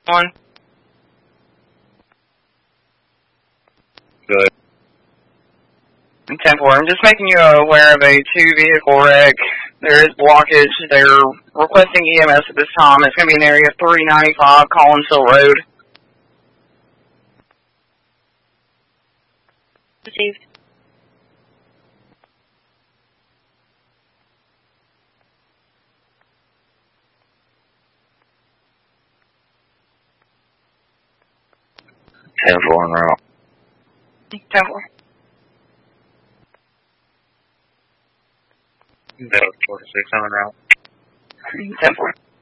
One. Good. 10-4. I'm just making you aware of a 2-vehicle wreck. There is blockage. They're requesting EMS at this time. It's going to be in area 395 Collinsville Road. Received. Ten four en route. 10-4. Delta 46 en route. 10-4.